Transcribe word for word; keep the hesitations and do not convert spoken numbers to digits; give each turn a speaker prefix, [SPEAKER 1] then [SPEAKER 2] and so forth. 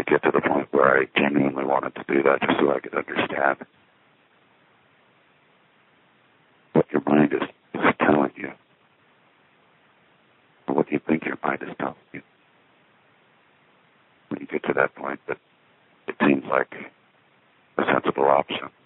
[SPEAKER 1] get to the point where I genuinely wanted to do that just so I could understand what your mind is, is telling you, or what you think your mind is telling you. When you get to that point, that it seems like a sensible option.